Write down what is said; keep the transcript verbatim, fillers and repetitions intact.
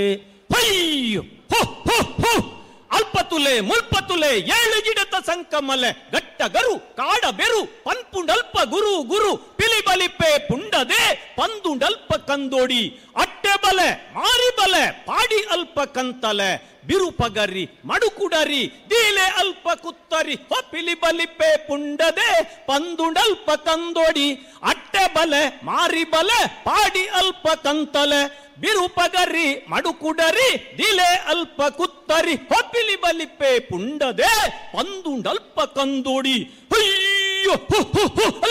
ಅಯ್ಯೋ ಅಲ್ಪತುಲೆ ಮುಲ್ಪತುಲೆ ಏಳು ಗಿಡತ ಸಂಕಮಲೆ ಗಟ್ಟ ಗರು ಕಾಡ ಬೆರು ಪನ್ಪುಂಡಲ್ಪ ಗುರು ಗುರು ಪಿಲಿಬಲಿಪೆ ಪುಂಡದೆ ಪಂದುಂಡಲ್ಪ ಕಂದೋಡಿ ಅಟ್ಟೆ ಬಲೆ ಮಾರಿ ಬಲೆ ಪಾಡಿ ಅಲ್ಪ ಕಂತಲೆ ಬಿರುಪಗರಿ ಮಡುಕುಡರಿ ದೀಲೆ ಅಲ್ಪ ಕುತ್ತರಿ ಹೊಪಿಲಿ ಬಲಿಪೆ ಪುಂಡದೆ ಪಂದುಂಡಲ್ಪ ಕಂದೋಡಿ ಅಟ್ಟೆ ಬಲೆ ಮಾರಿ ಬಲೆ ಪಾಡಿ ಅಲ್ಪ ಕಂತಲೆ ಬಿರುಪಗರಿ ಮಡುಕುಡರಿ ದಿಲೆ ಅಲ್ಪ ಕುತ್ತರಿ ಹೊಪಿಲಿ ಬಲಿಪೆ ಪುಂಡದೆ ಪಂದುಂಡಲ್ಪ ಕಂದೋಡಿ ಅಯ್ಯೋ